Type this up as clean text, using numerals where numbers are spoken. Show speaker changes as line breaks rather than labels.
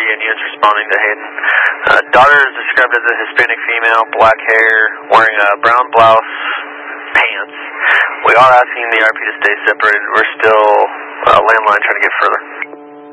and units responding to Hayden. Daughter is described as a Hispanic female, black hair, wearing a brown blouse, pants. We are asking the RP to stay separated. We're still landline trying to get further.